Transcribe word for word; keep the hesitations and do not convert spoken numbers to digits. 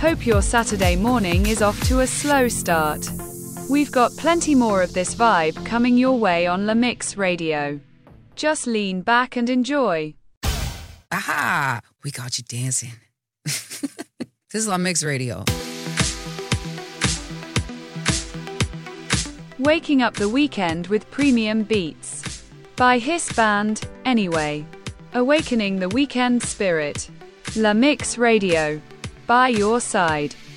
Hope your Saturday morning is off to a slow start. We've got plenty more of this vibe coming your way on La Mix Radio. Just lean back and enjoy. Aha! We got you dancing. This is La Mix Radio. Waking up the weekend with premium beats. By Hiss Band, Anyway. Awakening the weekend spirit. La Mix Radio. By your side.